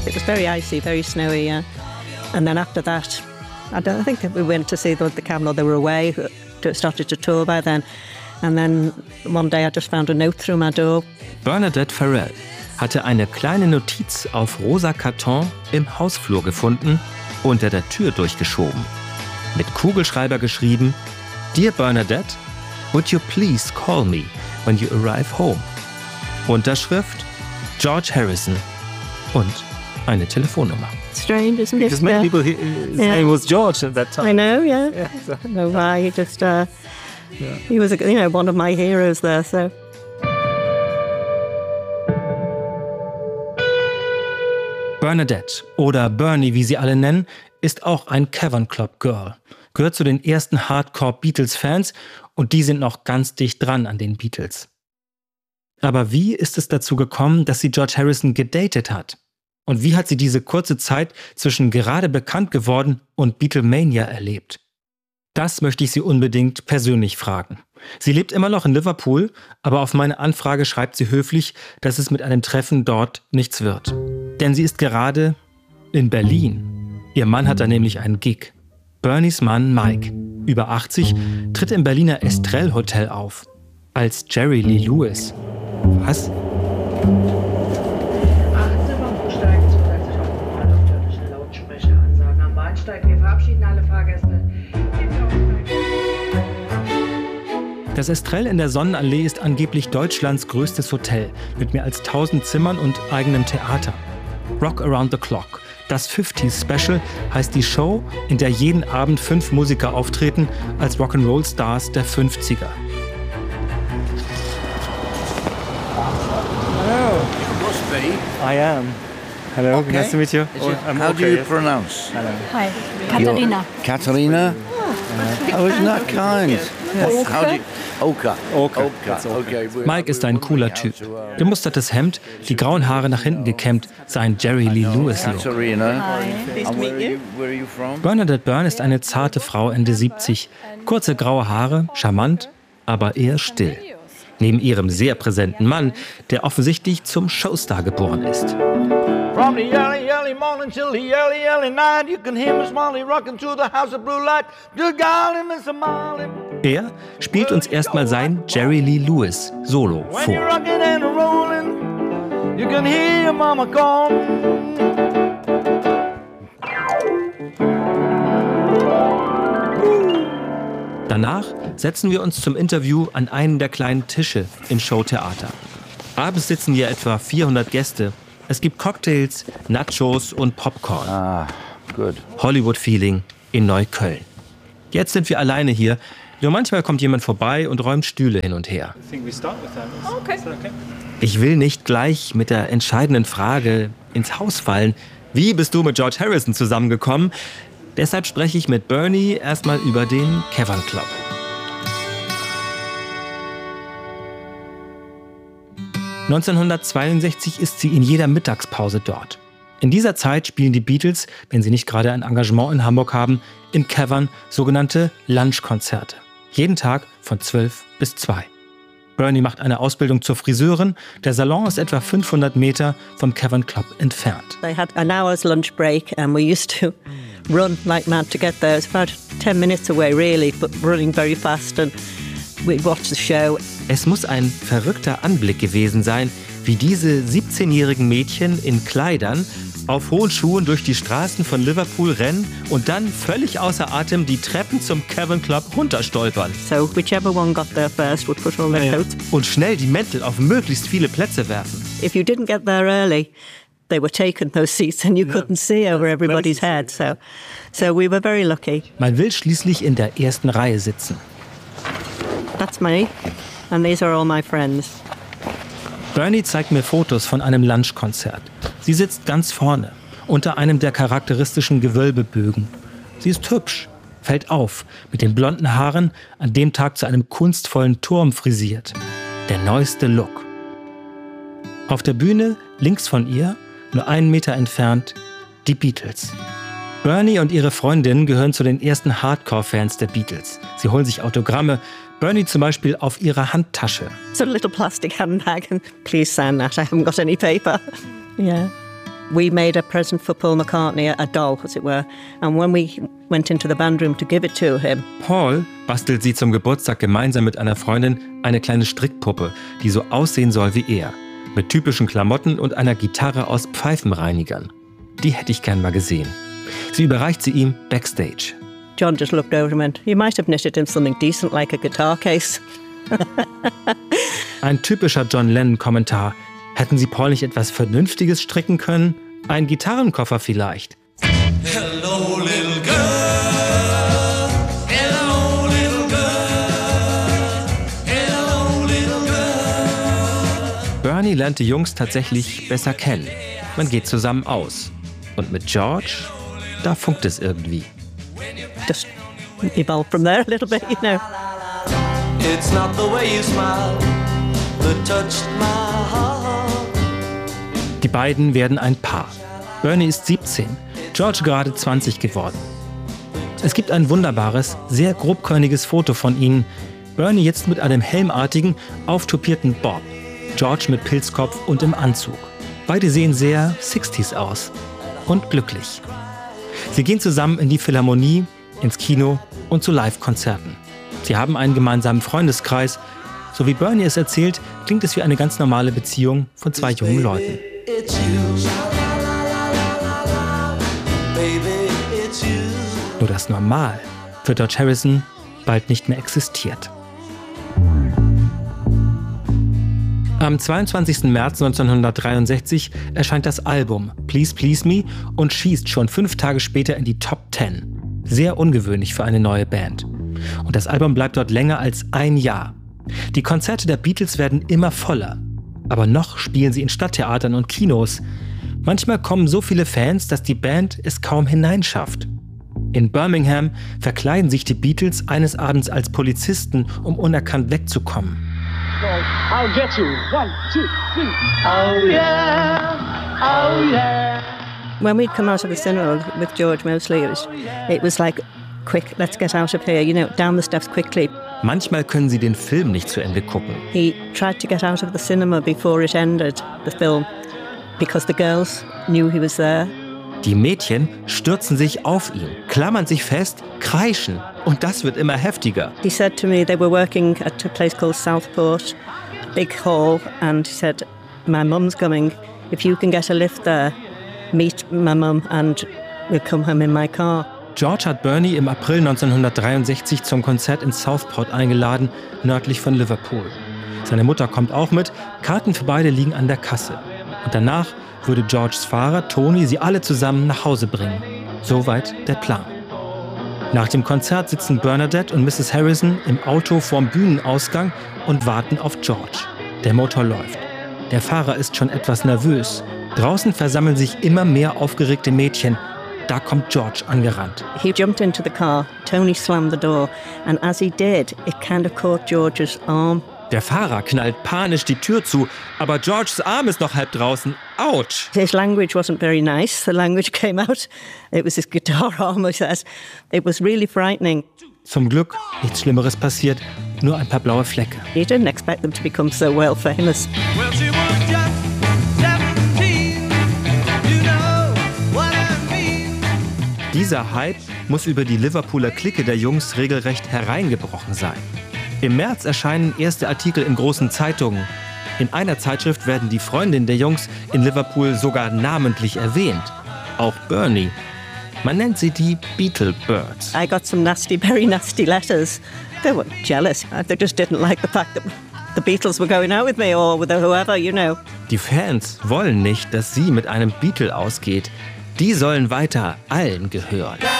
It was very icy, very snowy, yeah. And then after that, I think that we went to see the Camel. They were away, started to tour by then. And then one day I just found a note through my door. Bernadette Farrell hatte eine kleine Notiz auf rosa Karton im Hausflur gefunden, unter der Tür durchgeschoben. Mit Kugelschreiber geschrieben: Dear Bernadette, would you please call me when you arrive home? Unterschrift: George Harrison und eine Telefonnummer. Strange, isn't it? Because many people, his name was George at that time. I know, yeah. I don't know why. He just, he was, one of my heroes there, so. Bernadette oder Bernie, wie sie alle nennen, ist auch ein Cavern Club Girl. Gehört zu den ersten Hardcore-Beatles-Fans und die sind noch ganz dicht dran an den Beatles. Aber wie ist es dazu gekommen, dass sie George Harrison gedatet hat? Und wie hat sie diese kurze Zeit zwischen gerade bekannt geworden und Beatlemania erlebt? Das möchte ich sie unbedingt persönlich fragen. Sie lebt immer noch in Liverpool, aber auf meine Anfrage schreibt sie höflich, dass es mit einem Treffen dort nichts wird. Denn sie ist gerade in Berlin. Ihr Mann hat da nämlich einen Gig. Bernies Mann Mike, über 80, tritt im Berliner Estrell Hotel auf. Als Jerry Lee Lewis. Was? Das Estrell in der Sonnenallee ist angeblich Deutschlands größtes Hotel mit mehr als 1000 Zimmern und eigenem Theater. Rock Around the Clock, das 50s Special, heißt die Show, in der jeden Abend 5 Musiker auftreten als Rock'n'Roll-Stars der 50er. Hello. You must be. I am. Hello, Okay. nice to meet you. How do you pronounce? Hello. Hi, Katharina. Katharina? Oh, isn't that kind? How do you... Oka. Oka. Okay. Mike ist ein cooler Typ. Gemustertes Hemd, die grauen Haare nach hinten gekämmt, sein Jerry Lee Lewis-Look. Katharina. Nice to meet you. Where are you from? Bernadette Byrne ist eine zarte Frau Ende 70. Kurze graue Haare, charmant, aber eher still. Neben ihrem sehr präsenten Mann, der offensichtlich zum Showstar geboren ist. From the early morning till the early night, you can hear Miss Molly rocking through the house of blue light. Good golly, Miss Molly. Er spielt uns erstmal sein Jerry Lee Lewis Solo When you're vor. rocking and rolling, you can hear your mama calling. Danach setzen wir uns zum Interview an einen der kleinen Tische im Showtheater. Abends sitzen hier etwa 400 Gäste. Es gibt Cocktails, Nachos und Popcorn. Ah, good. Hollywood-Feeling in Neukölln. Jetzt sind wir alleine hier. Nur manchmal kommt jemand vorbei und räumt Stühle hin und her. I think we start with that. Is that okay? Ich will nicht gleich mit der entscheidenden Frage ins Haus fallen. Wie bist du mit George Harrison zusammengekommen? Deshalb spreche ich mit Bernie erstmal über den Cavern Club. (1962) ist sie in jeder Mittagspause dort. In dieser Zeit spielen die Beatles, wenn sie nicht gerade ein Engagement in Hamburg haben, im Cavern sogenannte Lunchkonzerte. Jeden Tag von 12 bis 2. Bernie macht eine Ausbildung zur Friseurin. Der Salon ist etwa 500 Meter vom Cavern Club entfernt. They had an hour's lunch break and we used to run like mad to get there. It's about 10 minutes away really, but running very fast and we'd watch the show. Es muss ein verrückter Anblick gewesen sein, wie diese 17-jährigen Mädchen in Kleidern auf hohen Schuhen durch die Straßen von Liverpool rennen und dann völlig außer Atem die Treppen zum Cavern Club runterstolpern. So whichever one got there first would put all their coats. Und schnell die Mäntel auf möglichst viele Plätze werfen. If you didn't get there early, they were taken, those seats, and you couldn't see over everybody's head. So we were very lucky. Man will schließlich in der ersten Reihe sitzen. That's me, and these are all my friends. Bernie zeigt mir Fotos von einem Lunchkonzert. Sie sitzt ganz vorne, unter einem der charakteristischen Gewölbebögen. Sie ist hübsch, fällt auf, mit den blonden Haaren, an dem Tag zu einem kunstvollen Turm frisiert. Der neueste Look. Auf der Bühne, links von ihr, nur 1 Meter entfernt, die Beatles. Bernie und ihre Freundin gehören zu den ersten Hardcore-Fans der Beatles. Sie holen sich Autogramme, Bernie zum Beispiel auf ihrer Handtasche. It's a little plastic handbag, and please sign that. I haven't got any paper. Yeah. we made a present for Paul McCartney, a doll, as it were. And when we went into the band room to give it to him, Paul bastelt sie zum Geburtstag gemeinsam mit einer Freundin eine kleine Strickpuppe, die so aussehen soll wie er. Mit typischen Klamotten und einer Gitarre aus Pfeifenreinigern. Die hätte ich gern mal gesehen. Sie überreicht sie ihm backstage. John just looked over and went, "You might have knitted him something decent like a guitar case." Ein typischer John Lennon-Kommentar. Hätten Sie Paul nicht etwas Vernünftiges stricken können? Ein Gitarrenkoffer vielleicht. Hello, little girl. Hello, little girl. Hello, little girl. Bernie lernt die Jungs tatsächlich besser kennen. Man geht zusammen aus. Und mit George, da funkt es irgendwie. Just evolved from there a little bit, you know. It's not the way you smile that touched my heart. Die beiden werden ein Paar. Bernie ist 17, George gerade 20 geworden. Es gibt ein wunderbares, sehr grobkörniges Foto von ihnen. Bernie jetzt mit einem helmartigen, auftupierten Bob. George mit Pilzkopf und im Anzug. Beide sehen sehr 60s aus. Und glücklich. Sie gehen zusammen in die Philharmonie, ins Kino und zu Live-Konzerten. Sie haben einen gemeinsamen Freundeskreis. So wie Bernie es erzählt, klingt es wie eine ganz normale Beziehung von zwei jungen Leuten. Nur das Normal für George Harrison bald nicht mehr existiert. Am 22. März 1963 erscheint das Album Please Please Me und schießt schon 5 Tage später in die Top 10. Sehr ungewöhnlich für eine neue Band. Und das Album bleibt dort länger als ein Jahr. Die Konzerte der Beatles werden immer voller. Aber noch spielen sie in Stadttheatern und Kinos. Manchmal kommen so viele Fans, dass die Band es kaum hineinschafft. In Birmingham verkleiden sich die Beatles eines Abends als Polizisten, um unerkannt wegzukommen. I'll get you. 1, 2, 3. Oh yeah, oh yeah. When we'd come out of the cinema with George mostly, it was like, quick, let's get out of here, you know, down the steps quickly. Manchmal können sie den Film nicht zu Ende gucken. He tried to get out of the cinema before it ended, the film, because the girls knew he was there. Die Mädchen stürzen sich auf ihn, klammern sich fest, kreischen. Und das wird immer heftiger. He said to me they were working at a place called Southport, big hall, and he said, "My mum's coming. If you can get a lift there, meet my mum and we'll come home in my car." George hat Bernie im April 1963 zum Konzert in Southport eingeladen, nördlich von Liverpool. Seine Mutter kommt auch mit, Karten für beide liegen an der Kasse. Und danach würde Georges Fahrer Tony sie alle zusammen nach Hause bringen. Soweit der Plan. Nach dem Konzert sitzen Bernadette und Mrs. Harrison im Auto vorm Bühnenausgang und warten auf George. Der Motor läuft. Der Fahrer ist schon etwas nervös. Draußen versammeln sich immer mehr aufgeregte Mädchen. Da kommt George angerannt. He jumped into the car, Tony slammed the door, and as he did, it kind of caught George's arm. Der Fahrer knallt panisch die Tür zu, aber Georges Arm ist noch halb draußen. Autsch! His language wasn't very nice. The language came out. It was his guitar arm, he says. It was really frightening. Zum Glück nichts Schlimmeres passiert, nur ein paar blaue Flecke. He didn't expect them to become so well famous. Well, she was just 17. You know what I mean. Dieser Hype muss über die Liverpooler Clique der Jungs regelrecht hereingebrochen sein. Im März erscheinen erste Artikel in großen Zeitungen. In einer Zeitschrift werden die Freundinnen der Jungs in Liverpool sogar namentlich erwähnt. Auch Bernie. Man nennt sie die Beatle Birds. I got some nasty, very nasty letters. They were jealous. They just didn't like the fact that the Beatles were going out with me or with whoever, you know. Die Fans wollen nicht, dass sie mit einem Beatle ausgeht. Die sollen weiter allen gehören.